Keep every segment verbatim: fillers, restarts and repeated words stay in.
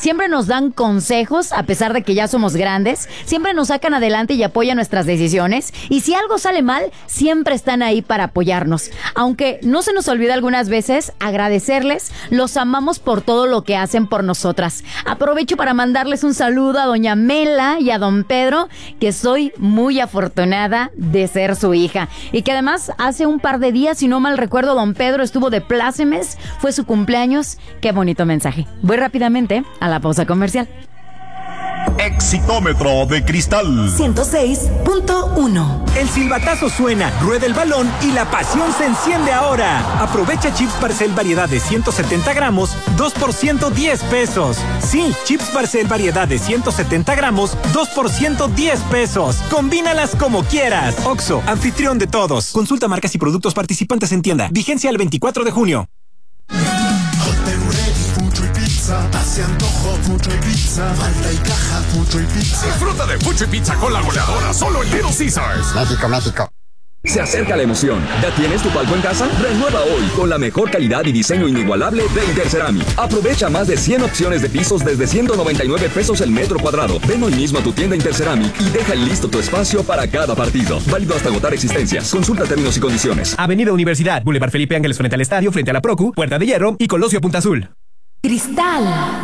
Siempre nos dan consejos, a pesar de que ya somos grandes. Siempre nos sacan adelante y apoyan nuestras decisiones. Y si algo sale mal, siempre están ahí para apoyarnos. Aunque no se nos olvida algunas veces agradecerles, los amamos por todo lo que hacen por nosotras. Aprovecho para mandarles un saludo a doña Mela y a don Pedro, que soy muy afortunada de ser su hija. Y que además hace un par de días, si no mal recuerdo, don Pedro estuvo de plácemes, fue su cumpleaños. Qué bonito mensaje. Voy rápidamente a la pausa comercial. Exitómetro de Cristal ciento seis punto uno. El silbatazo suena, rueda el balón y la pasión se enciende ahora. Aprovecha chips Barcel variedad de ciento setenta gramos, dos por ciento diez pesos. Sí, chips Barcel variedad de ciento setenta gramos, dos por ciento diez pesos. Combínalas como quieras. Oxxo, anfitrión de todos. Consulta marcas y productos participantes en tienda. Vigencia el veinticuatro de junio. Hace antojo, mucho y pizza. Falta y caja, mucho y pizza. Disfruta de mucho y pizza con la goleadora solo en Little Caesars. México, México. Se acerca la emoción. ¿Ya tienes tu palco en casa? Renueva hoy con la mejor calidad y diseño inigualable de Interceramic. Aprovecha más de cien opciones de pisos desde ciento noventa y nueve pesos el metro cuadrado. Ven hoy mismo a tu tienda Interceramic y deja listo tu espacio para cada partido. Válido hasta agotar existencias. Consulta términos y condiciones. Avenida Universidad, Boulevard Felipe Ángeles frente al estadio, frente a la Procu, Puerta de Hierro y Colosio Punta Azul. Cristal.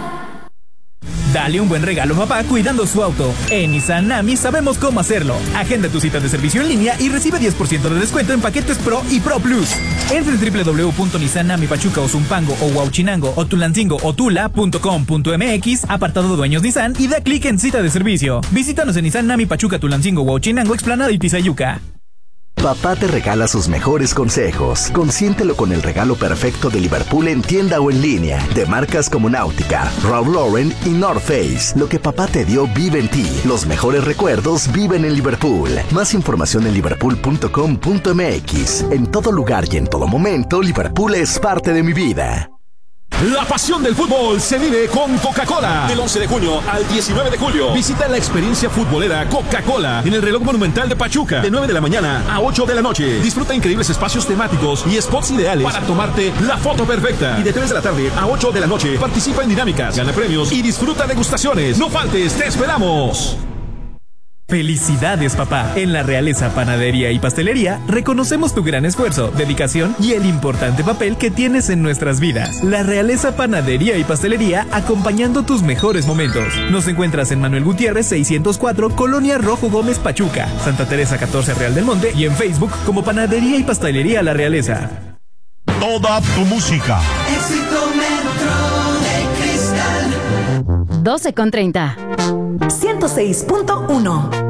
Dale un buen regalo a papá cuidando su auto. En Nissan Nami sabemos cómo hacerlo. Agenda tu cita de servicio en línea y recibe diez por ciento de descuento en paquetes Pro y Pro Plus. Entra en doble u doble u doble u punto nissan nami pachuca o Zumpango o Huauchinango o Tulancingo o tula punto com punto m x, apartado dueños Nissan, y da clic en cita de servicio. Visítanos en Nissan Nami Pachuca, Tulancingo, Huauchinango, Explanada y Tizayuca. Papá te regala sus mejores consejos. Consiéntelo con el regalo perfecto de Liverpool en tienda o en línea. De marcas como Náutica, Ralph Lauren y North Face. Lo que papá te dio vive en ti. Los mejores recuerdos viven en Liverpool. Más información en liverpool punto com punto m x. En todo lugar y en todo momento, Liverpool es parte de mi vida. La pasión del fútbol se vive con Coca-Cola. Del once de junio al diecinueve de julio. Visita la experiencia futbolera Coca-Cola en el reloj monumental de Pachuca. De nueve de la mañana a ocho de la noche. Disfruta increíbles espacios temáticos y spots ideales para tomarte la foto perfecta. Y de tres de la tarde a ocho de la noche participa en dinámicas, gana premios y disfruta degustaciones. No faltes, te esperamos. Felicidades, papá. En la Realeza Panadería y Pastelería reconocemos tu gran esfuerzo, dedicación y el importante papel que tienes en nuestras vidas. La Realeza Panadería y Pastelería, acompañando tus mejores momentos. Nos encuentras en Manuel Gutiérrez seiscientos cuatro, Colonia Rojo Gómez, Pachuca, Santa Teresa catorce, Real del Monte, y en Facebook como Panadería y Pastelería La Realeza. Toda tu música. Exitómetro de Cristal. doce con treinta. ciento seis punto uno.